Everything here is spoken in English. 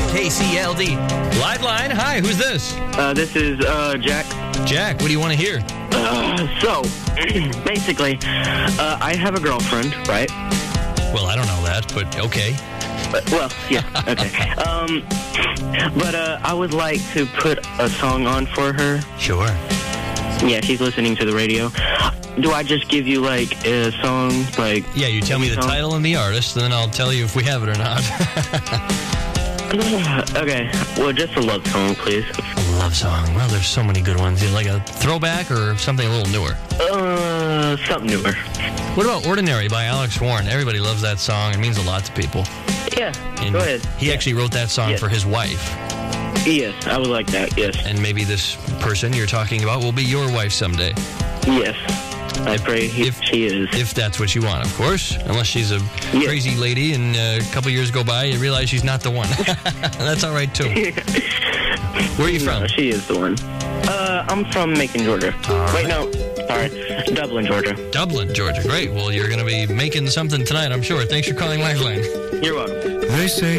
KCLD. Live line. Hi, who's this? This is Jack. Jack, what do you want to hear? So, basically, I have a girlfriend, right? Well, I don't know that, but okay. Well, yeah, okay. But I would like to put a song on for her. Sure. Yeah, she's listening to the radio. Do I just give you, like, a song, like... Yeah, you tell me the title and the artist, and then I'll tell you if we have it or not. Okay, well, just a love song, please. A love song. Well, there's so many good ones. Like a throwback or something a little newer? Something newer. What about Ordinary by Alex Warren? Everybody loves that song. It means a lot to people. Yeah, and go ahead. He actually wrote that song for his wife. Yes, I would like that, yes. And maybe this person you're talking about will be your wife someday. Yes, I pray she is. If that's what you want, of course. Unless she's a crazy lady and a couple years go by, you realize she's not the one. That's all right, too. Where are you from? No, she is the one. I'm from Macon, Georgia. Wait, no. Sorry. Dublin, Georgia. Dublin, Georgia. Great. Well, you're going to be making something tonight, I'm sure. Thanks for calling Lifeline. You're welcome. They say